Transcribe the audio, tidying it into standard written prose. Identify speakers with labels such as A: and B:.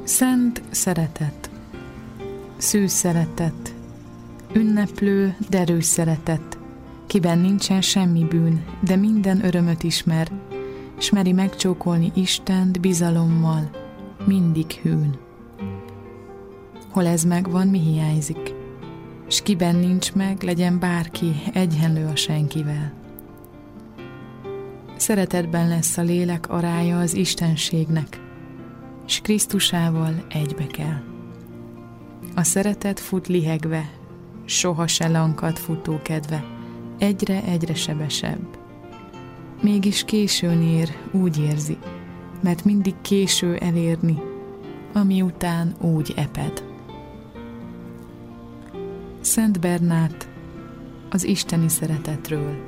A: Szent szeretet, szűz szeretet, ünneplő, derűs szeretet, kiben nincsen semmi bűn, de minden örömöt ismer, s meri megcsókolni Istent bizalommal, mindig hűn. Hol ez megvan, mi hiányzik, s kiben nincs meg, legyen bárki egyenlő a senkivel. Szeretetben lesz a lélek arája az istenségnek, s Krisztusával egybe kell. A szeretet fut lihegve, soha se lankad futókedve, egyre sebesebb. Mégis későn ér, úgy érzi, mert mindig késő elérni, ami után úgy eped. Szent Bernát az isteni szeretetről.